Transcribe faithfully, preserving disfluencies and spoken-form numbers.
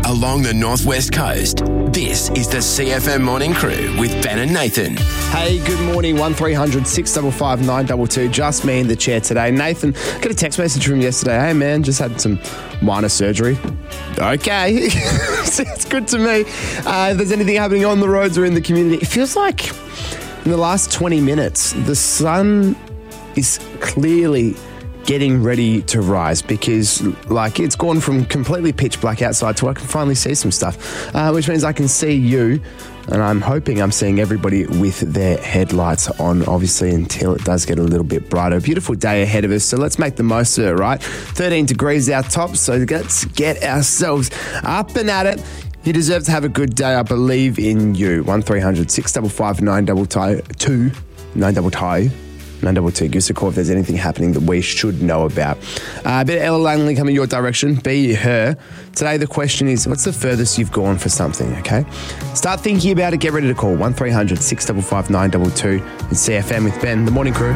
along the northwest coast. This is the C F M Morning Crew with Ben and Nathan. Hey, good morning. one three hundred six five five nine two two. Just me in the chair today. Nathan, got a text message from yesterday. Hey, man, just had some minor surgery. Okay. Sounds good to me. Uh, if there's anything happening on the roads or in the community, it feels like in the last twenty minutes, the sun is clearly getting ready to rise because, like, it's gone from completely pitch black outside to I can finally see some stuff, uh, which means I can see you, and I'm hoping I'm seeing everybody with their headlights on, obviously, until it does get a little bit brighter. Beautiful day ahead of us, so let's make the most of it, right? thirteen degrees our top, so let's get ourselves up and at it. You deserve to have a good day. I believe in you. one three hundred six five five nine two two. nine two two. nine two two. Give us a call if there's anything happening that we should know about. Uh, a bit of Ella Langley coming your direction. Be her. Today the question is, what's the furthest you've gone for something, okay? Start thinking about it. Get ready to call one three hundred six five five nine two two and C F M with Ben, the Morning Crew.